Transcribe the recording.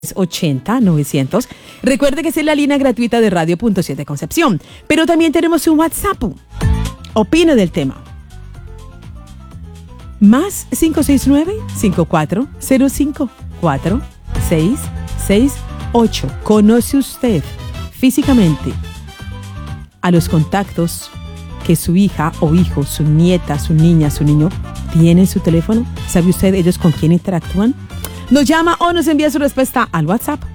80-900. Recuerde que esa es la línea gratuita de Radio.7 Concepción. Pero también tenemos un WhatsApp. Opine del tema. Más 569-5405-4668. ¿Conoce usted físicamente a los contactos que su hija o hijo, su nieta, su niña, su niño tiene en su teléfono? ¿Sabe usted ellos con quién interactúan? Nos llama o nos envía su respuesta al WhatsApp